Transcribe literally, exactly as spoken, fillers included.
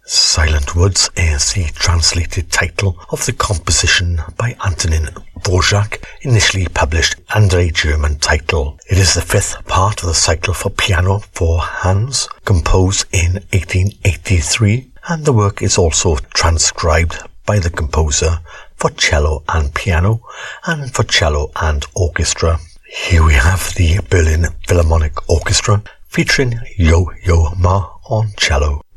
Silent Woods is the translated title of the composition by Antonin Dvorak, initially published under a German title. It is the fifth part of the cycle for piano for hands, composed in eighteen eighty-three, and the work is also transcribed by the composer for cello and piano, and for cello and orchestra. Here we have the Berlin Philharmonic Orchestra featuring Yo-Yo Ma on cello.